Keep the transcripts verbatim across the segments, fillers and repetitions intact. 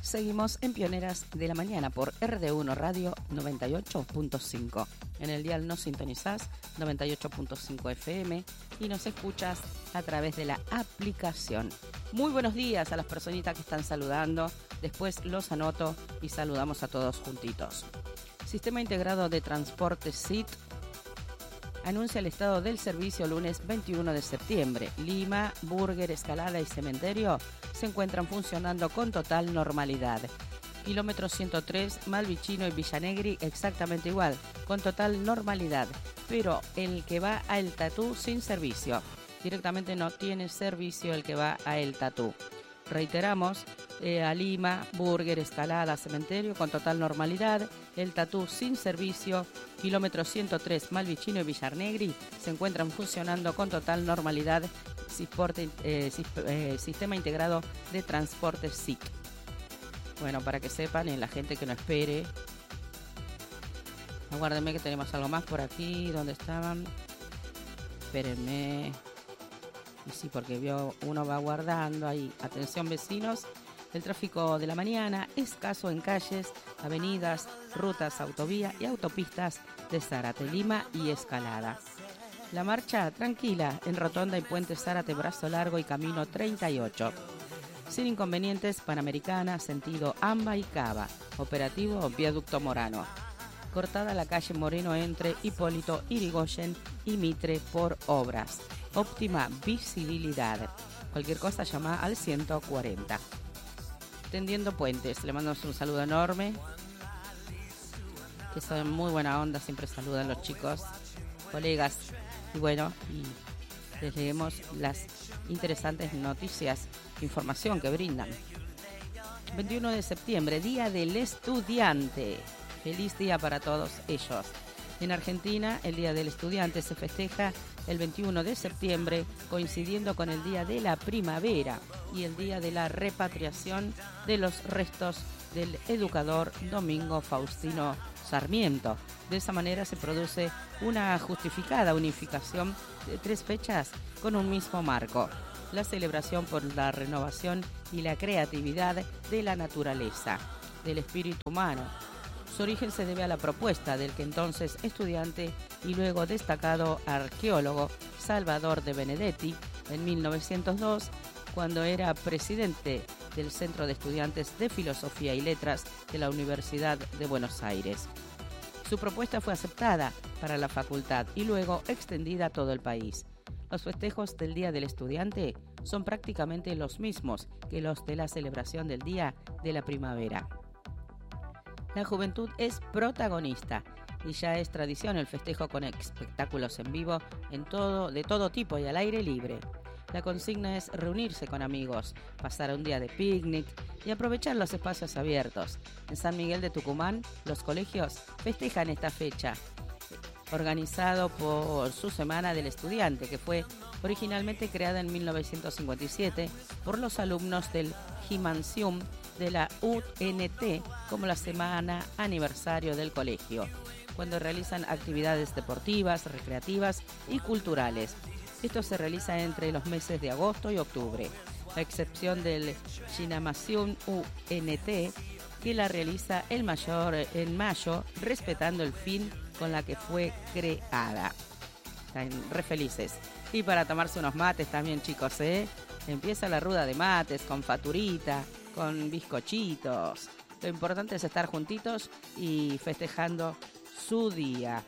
Seguimos en Pioneras de la Mañana por R D uno Radio noventa y ocho punto cinco. En el dial nos sintonizás noventa y ocho punto cinco F M y nos escuchas a través de la aplicación. Muy buenos días a las personitas que están saludando. Después los anoto y saludamos a todos juntitos. Sistema Integrado de Transporte S I T anuncia el estado del servicio lunes veintiuno de septiembre. Lima, Burger, Escalada y Cementerio se encuentran funcionando con total normalidad. Kilómetro ciento tres, Malvicino y Villanegri exactamente igual, con total normalidad. Pero el que va a El Tatú sin servicio. Directamente no tiene servicio el que va a El Tatú. Reiteramos, eh, a Lima, Burger, Escalada, Cementerio con total normalidad. El Tatú sin servicio. Kilómetro ciento tres, Malvicino y Villanegri se encuentran funcionando con total normalidad. Cisporte, eh, eh, Sistema Integrado de Transporte S I T. Bueno, para que sepan, en la gente que no espere. Aguárdenme que tenemos algo más por aquí. ¿Dónde estaban? Espérenme. Y sí, porque vio, uno va guardando ahí. Atención, vecinos. El tráfico de la mañana escaso en calles, avenidas, rutas, autovía y autopistas de Zárate, Lima y Escalada. La marcha tranquila en Rotonda y Puente Zárate, Brazo Largo y Camino treinta y ocho. Sin inconvenientes, Panamericana, sentido Amba y Cava. Operativo Viaducto Morano. Cortada la calle Moreno entre Hipólito Yrigoyen y Mitre por obras. Óptima visibilidad. Cualquier cosa llama al ciento cuarenta. Tendiendo puentes, le mando un saludo enorme. Que son muy buena onda, siempre saludan los chicos, colegas. Y bueno, y les leemos las interesantes noticias, información que brindan. veintiuno de septiembre, Día del Estudiante. Feliz día para todos ellos. En Argentina, el Día del Estudiante se festeja el veintiuno de septiembre, coincidiendo con el Día de la Primavera y el Día de la Repatriación de los restos del educador Domingo Faustino Sarmiento. De esa manera se produce una justificada unificación de tres fechas con un mismo marco: la celebración por la renovación y la creatividad de la naturaleza, del espíritu humano. Su origen se debe a la propuesta del que entonces estudiante y luego destacado arqueólogo Salvador de Benedetti en mil novecientos dos, cuando era presidente del Centro de Estudiantes de Filosofía y Letras de la Universidad de Buenos Aires. Su propuesta fue aceptada para la facultad y luego extendida a todo el país. Los festejos del Día del Estudiante son prácticamente los mismos que los de la celebración del Día de la Primavera. La juventud es protagonista y ya es tradición el festejo con espectáculos en vivo en todo, de todo tipo y al aire libre. La consigna es reunirse con amigos, pasar un día de picnic y aprovechar los espacios abiertos. En San Miguel de Tucumán, los colegios festejan esta fecha, organizado por su Semana del Estudiante, que fue originalmente creada en mil novecientos cincuenta y siete por los alumnos del Gymnasium de la U N T como la semana aniversario del colegio, cuando realizan actividades deportivas, recreativas y culturales. Esto se realiza entre los meses de agosto y octubre, a excepción del Gymnasium U N T, que la realiza el mayor en mayo, respetando el fin con la que fue creada. Están re felices. Y para tomarse unos mates también, chicos, ¿eh? Empieza la ruda de mates con faturita, con bizcochitos. Lo importante es estar juntitos y festejando su día.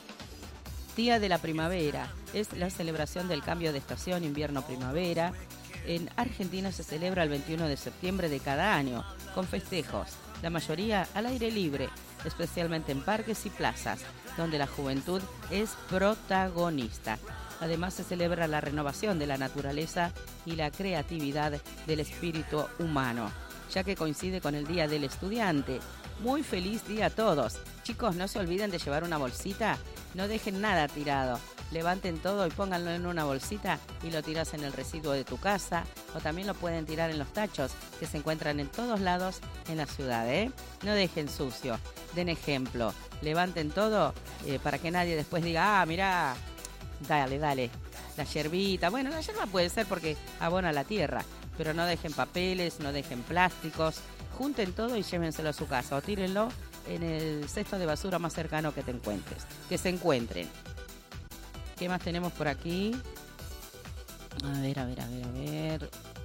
Día de la Primavera es la celebración del cambio de estación invierno-primavera. En Argentina se celebra el veintiuno de septiembre de cada año, con festejos, la mayoría al aire libre, especialmente en parques y plazas, donde la juventud es protagonista. Además se celebra la renovación de la naturaleza y la creatividad del espíritu humano, ya que coincide con el Día del Estudiante. Muy feliz día a todos. Chicos, no se olviden de llevar una bolsita, no dejen nada tirado. Levanten todo y pónganlo en una bolsita y lo tiras en el residuo de tu casa, o también lo pueden tirar en los tachos que se encuentran en todos lados en la ciudad, ¿eh? No dejen sucio, den ejemplo, levanten todo eh, para que nadie después diga, ah, mirá, dale, dale, la yerbita. Bueno, la yerba puede ser porque abona la tierra, pero no dejen papeles, no dejen plásticos, junten todo y llévenselo a su casa o tírenlo en el cesto de basura más cercano que te encuentres, que se encuentren. ¿Qué más tenemos por aquí? A ver, a ver, a ver, a ver.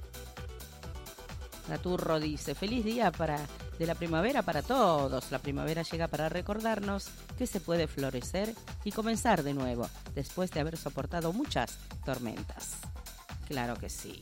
Gaturro dice, feliz día para, de la primavera para todos. La primavera llega para recordarnos que se puede florecer y comenzar de nuevo, después de haber soportado muchas tormentas. Claro que sí.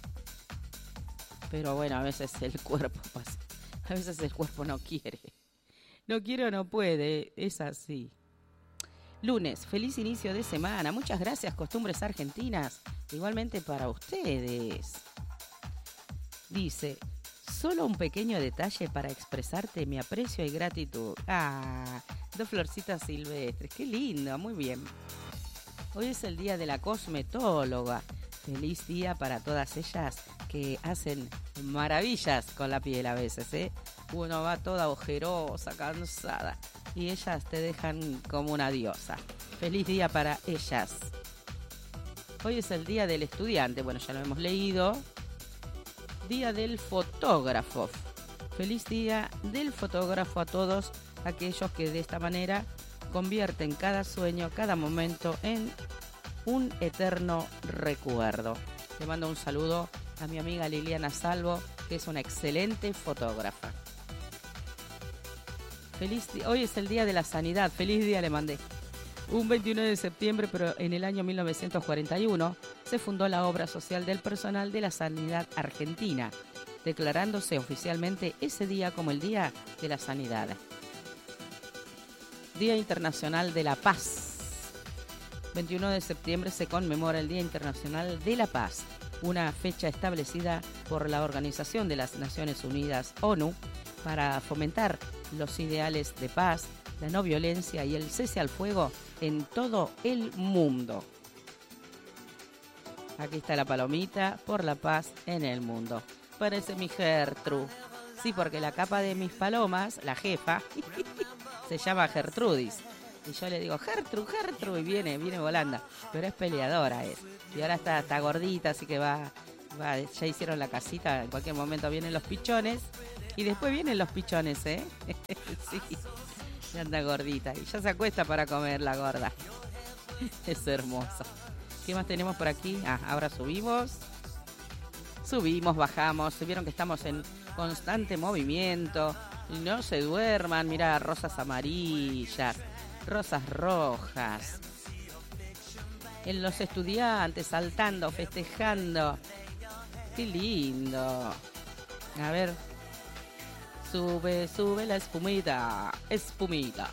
Pero bueno, a veces el cuerpo pasa. A veces el cuerpo no quiere. No quiere o no puede, es así. Lunes, feliz inicio de semana. Muchas gracias, Costumbres Argentinas. Igualmente para ustedes. Dice, solo un pequeño detalle para expresarte mi aprecio y gratitud. Ah, dos florcitas silvestres. Qué lindo, muy bien. Hoy es el día de la cosmetóloga. Feliz día para todas ellas que hacen maravillas con la piel a veces, ¿eh? Uno va toda ojerosa, cansada, y ellas te dejan como una diosa. Feliz día para ellas. Hoy es el día del estudiante, bueno, ya lo hemos leído. Día del fotógrafo. Feliz día del fotógrafo a todos aquellos que de esta manera convierten cada sueño, cada momento en un eterno recuerdo. Le mando un saludo a mi amiga Liliana Salvo, que es una excelente fotógrafa. Feliz día. Hoy es el día de la sanidad. Feliz día le mandé. Un veintiuno de septiembre, pero en el año mil novecientos cuarenta y uno, se fundó la Obra Social del Personal de la Sanidad Argentina, declarándose oficialmente ese día como el Día de la Sanidad. Día Internacional de la Paz. veintiuno de septiembre se conmemora el Día Internacional de la Paz, una fecha establecida por la Organización de las Naciones Unidas, ONU, para fomentar los ideales de paz, la no violencia y el cese al fuego en todo el mundo. Aquí está la palomita por la paz en el mundo. Parece mi Gertrude. Sí, porque la capa de mis palomas, la jefa, se llama Gertrudis. Y yo le digo, Gertrude, Gertrude, y viene, viene volando. Pero es peleadora, es. Y ahora está, está gordita, así que va, va, ya hicieron la casita, en cualquier momento vienen los pichones. Y después vienen los pichones, ¿eh? Sí, ya anda gordita. Y ya se acuesta para comer la gorda. Es hermoso. ¿Qué más tenemos por aquí? Ah, ahora subimos. Subimos, bajamos. Vieron que estamos en constante movimiento. No se duerman. Mirá, rosas amarillas, rosas rojas. En los estudiantes saltando, festejando. Qué lindo. A ver. Sube, sube la espumita. Espumita.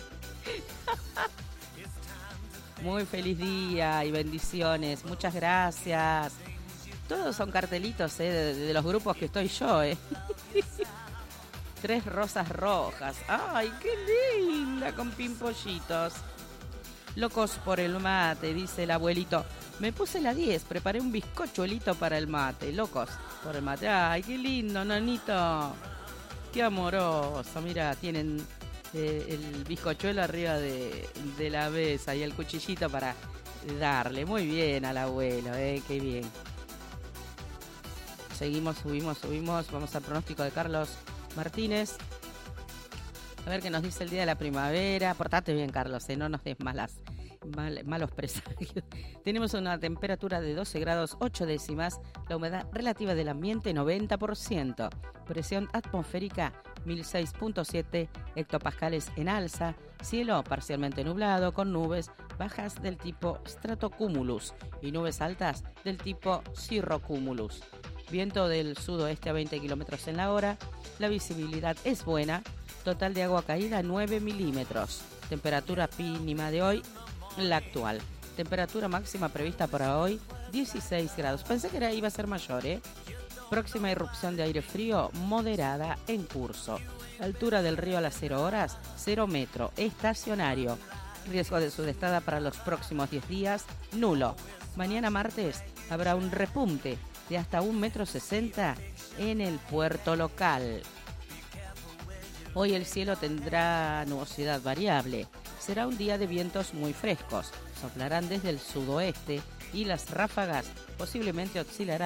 Muy feliz día y bendiciones. Muchas gracias. Todos son cartelitos, ¿eh? De, de los grupos que estoy yo, ¿eh? Tres rosas rojas. ¡Ay, qué linda! Con pimpollitos. Locos por el mate, dice el abuelito. Me puse la diez, preparé un bizcochuelito para el mate. Locos por el mate. ¡Ay, qué lindo, nanito! Qué amoroso. Mira, tienen eh, el bizcochuelo arriba de, de la mesa y el cuchillito para darle. Muy bien al abuelo, ¿eh? Qué bien. Seguimos, subimos, subimos. Vamos al pronóstico de Carlos Martínez. A ver qué nos dice el día de la primavera. Portate bien, Carlos, ¿eh? No nos des malas, mal, malos presagios. Tenemos una temperatura de doce grados ocho décimas. La humedad relativa del ambiente noventa por ciento. Presión atmosférica mil seis punto siete hectopascales en alza. Cielo parcialmente nublado con nubes bajas del tipo stratocumulus y nubes altas del tipo cirrocumulus. Viento del sudoeste a veinte kilómetros en la hora. La visibilidad es buena. Total de agua caída nueve milímetros. Temperatura mínima de hoy, la actual. Temperatura máxima prevista para hoy, dieciséis grados. Pensé que era, iba a ser mayor, ¿eh? Próxima irrupción de aire frío moderada en curso. Altura del río a las cero horas, cero metro. Estacionario. Riesgo de sudestada para los próximos diez días, nulo. Mañana martes habrá un repunte de hasta un metro sesenta en el puerto local. Hoy el cielo tendrá nubosidad variable. Será un día de vientos muy frescos. Soplarán desde el sudoeste y las ráfagas posiblemente oscilarán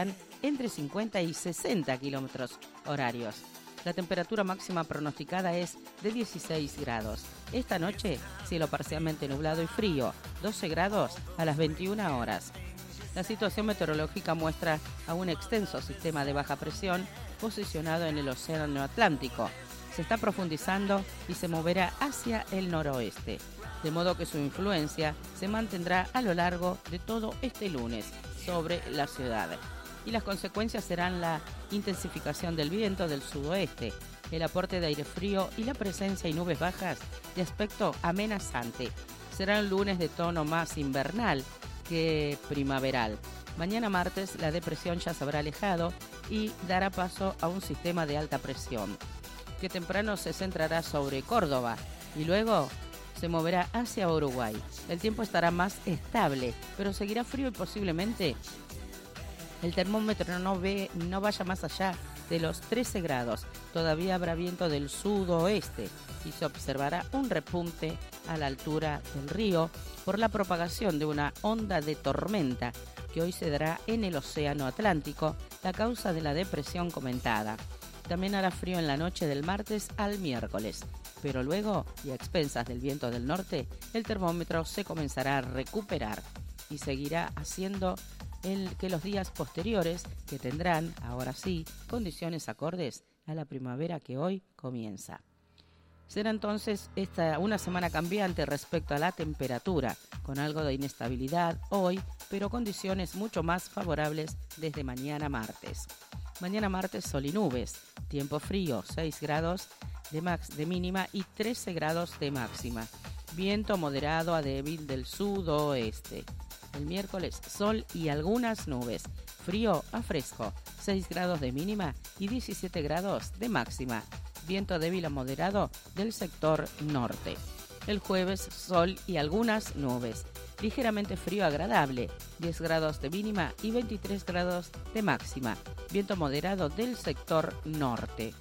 entre cincuenta y sesenta kilómetros horarios. La temperatura máxima pronosticada es de dieciséis grados. Esta noche, cielo parcialmente nublado y frío, doce grados a las veintiuna horas. La situación meteorológica muestra a un extenso sistema de baja presión posicionado en el Océano Atlántico. Se está profundizando y se moverá hacia el noroeste, de modo que su influencia se mantendrá a lo largo de todo este lunes sobre la ciudad. Y las consecuencias serán la intensificación del viento del sudoeste, el aporte de aire frío y la presencia y nubes bajas de aspecto amenazante. Será un lunes de tono más invernal que primaveral. Mañana martes la depresión ya se habrá alejado y dará paso a un sistema de alta presión, que temprano se centrará sobre Córdoba y luego se moverá hacia Uruguay. El tiempo estará más estable, pero seguirá frío y posiblemente el termómetro no, ve, no vaya más allá de los trece grados. Todavía habrá viento del sudoeste y se observará un repunte a la altura del río por la propagación de una onda de tormenta que hoy se dará en el Océano Atlántico, a causa de la depresión comentada. También hará frío en la noche del martes al miércoles, pero luego, y a expensas del viento del norte, el termómetro se comenzará a recuperar y seguirá haciendo el que los días posteriores, que tendrán, ahora sí, condiciones acordes a la primavera que hoy comienza. Será entonces esta una semana cambiante respecto a la temperatura, con algo de inestabilidad hoy, pero condiciones mucho más favorables desde mañana martes. Mañana martes sol y nubes, tiempo frío, seis grados de, max, de mínima y trece grados de máxima. Viento moderado a débil del sudoeste. El miércoles sol y algunas nubes, frío a fresco, seis grados de mínima y diecisiete grados de máxima. Viento débil a moderado del sector norte. El jueves sol y algunas nubes, ligeramente frío agradable, diez grados de mínima y veintitrés grados de máxima. Viento moderado del sector norte.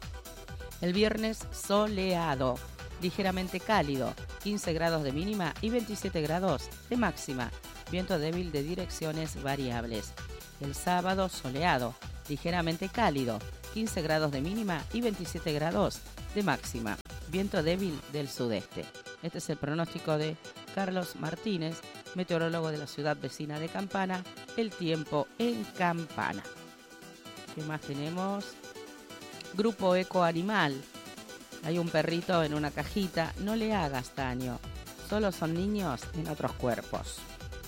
El viernes soleado, ligeramente cálido, quince grados de mínima y veintisiete grados de máxima. Viento débil de direcciones variables. El sábado soleado, ligeramente cálido, quince grados de mínima y veintisiete grados de máxima. Viento débil del sudeste. Este es el pronóstico de Carlos Martínez, meteorólogo de la ciudad vecina de Campana. El tiempo en Campana. ¿Qué más tenemos? Grupo Eco Animal. Hay un perrito en una cajita. No le hagas daño. Solo son niños en otros cuerpos.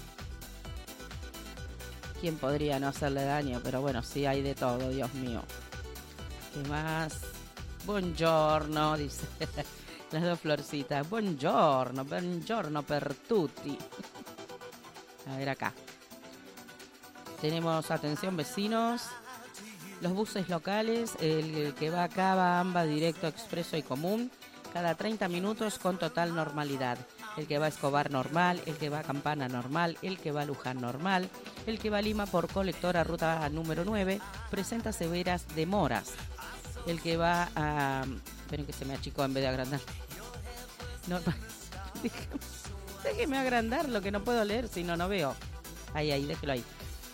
¿Quién podría no hacerle daño? Pero bueno, sí hay de todo, Dios mío. ¿Qué más? Buongiorno, dice las dos florcitas. Buongiorno, buongiorno per tutti. A ver acá. Tenemos, atención vecinos, los buses locales, el, el que va a Cava, Amba, Directo, Expreso y Común, cada treinta minutos con total normalidad. El que va a Escobar normal, el que va a Campana normal, el que va a Luján normal, el que va a Lima por colectora ruta número nueve presenta severas demoras. El que va a... Esperen que se me achicó en vez de agrandar. No, déjeme, déjeme agrandar lo que no puedo leer, si no, no veo. Ahí, ahí, déjelo ahí.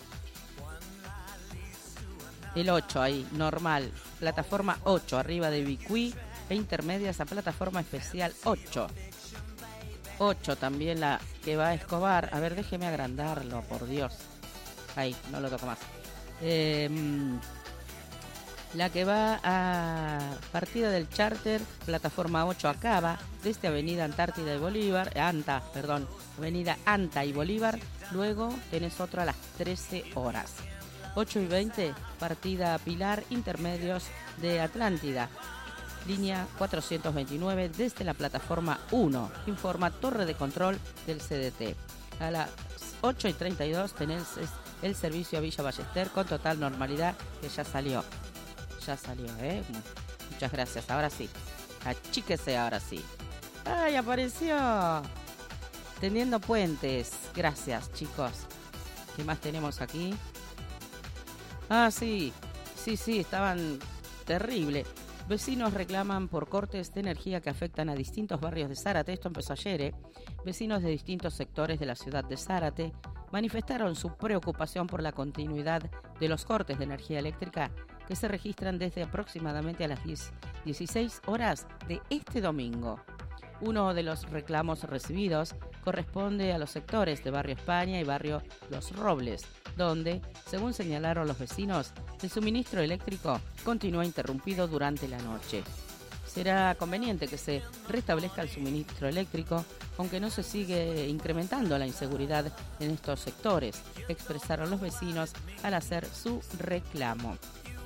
El ocho ahí, normal. Plataforma ocho, arriba de Bicuí e intermedias a plataforma especial ocho. ocho también la que va a Escobar. A ver, déjeme agrandarlo, por Dios. Ahí, no lo toco más. Eh, la que va a partida del charter, plataforma ocho a Cava, desde Avenida Antártida y Bolívar, Anta, perdón, Avenida Anta y Bolívar. Luego tenés otro a las trece horas. ocho y veinte, partida a Pilar, intermedios de Atlántida. Línea cuatrocientos veintinueve desde la plataforma uno, informa Torre de Control del C D T. A las ocho y treinta y dos tenés el servicio a Villa Ballester con total normalidad, que ya salió. Ya salió, ¿eh? Muchas gracias, ahora sí. Achíquese, ahora sí. ¡Ay, apareció! Tendiendo puentes. Gracias, chicos. ¿Qué más tenemos aquí? Ah, sí. Sí, sí, estaban terrible. Vecinos reclaman por cortes de energía que afectan a distintos barrios de Zárate. Esto empezó ayer, ¿eh? Vecinos de distintos sectores de la ciudad de Zárate manifestaron su preocupación por la continuidad de los cortes de energía eléctrica que se registran desde aproximadamente a las dieciséis horas de este domingo. Uno de los reclamos recibidos corresponde a los sectores de Barrio España y Barrio Los Robles, donde, según señalaron los vecinos, el suministro eléctrico continúa interrumpido durante la noche. Será conveniente que se restablezca el suministro eléctrico, aunque no se sigue incrementando la inseguridad en estos sectores, expresaron los vecinos al hacer su reclamo.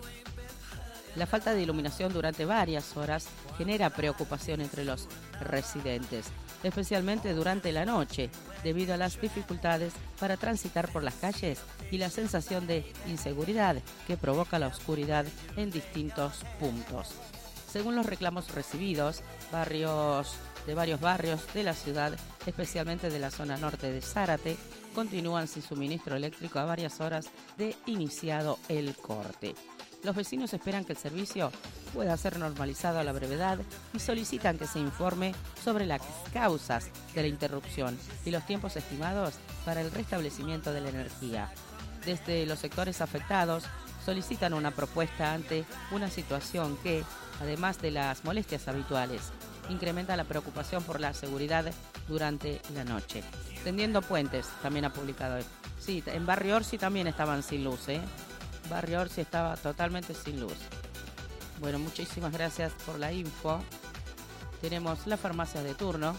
La falta de iluminación durante varias horas genera preocupación entre los residentes, especialmente durante la noche, debido a las dificultades para transitar por las calles y la sensación de inseguridad que provoca la oscuridad en distintos puntos. Según los reclamos recibidos, barrios de varios barrios de la ciudad, especialmente de la zona norte de Zárate, continúan sin suministro eléctrico a varias horas de iniciado el corte. Los vecinos esperan que el servicio pueda ser normalizado a la brevedad y solicitan que se informe sobre las causas de la interrupción y los tiempos estimados para el restablecimiento de la energía. Desde los sectores afectados solicitan una propuesta ante una situación que, además de las molestias habituales, incrementa la preocupación por la seguridad durante la noche. Tendiendo puentes, también ha publicado. Sí, en Barrio Orsi también estaban sin luz, ¿eh? Barrio Orsi estaba totalmente sin luz. Bueno, muchísimas gracias por la info. Tenemos las farmacias de turno.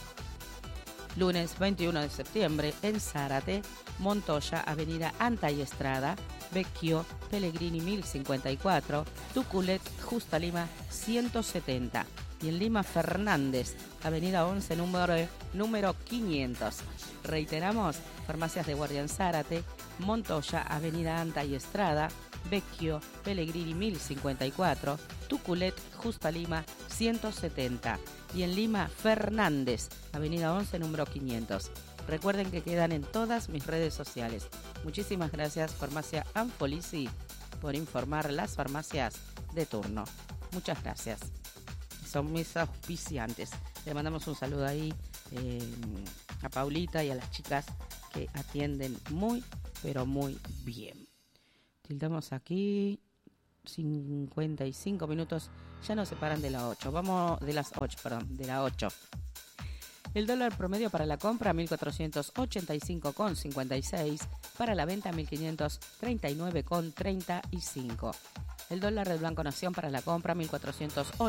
Lunes veintiuno de septiembre en Zárate, Montoya, Avenida Anta y Estrada, Vecchio, Pellegrini mil cincuenta y cuatro, Tuculet, Justa Lima ciento setenta. Y en Lima, Fernández, Avenida once, número, número quinientos. Reiteramos, farmacias de Guardia en Zárate, Montoya, Avenida Anta y Estrada, Vecchio, Pellegrini mil cincuenta y cuatro, Tuculet, Justa Lima ciento setenta. Y en Lima, Fernández, Avenida once, número quinientos. Recuerden que quedan en todas mis redes sociales. Muchísimas gracias, Farmacia Anfolisi, por informar las farmacias de turno. Muchas gracias. Son mis auspiciantes. Le mandamos un saludo ahí eh, a Paulita y a las chicas que atienden muy, pero muy bien. Tildamos aquí cincuenta y cinco minutos, ya nos separan de las ocho. Vamos de las ocho, perdón, de las ocho. El dólar promedio para la compra mil cuatrocientos ochenta y cinco con cincuenta y seis, para la venta mil quinientos treinta y nueve con treinta y cinco. El dólar del Banco Nación para la compra mil cuatrocientos ochenta y cinco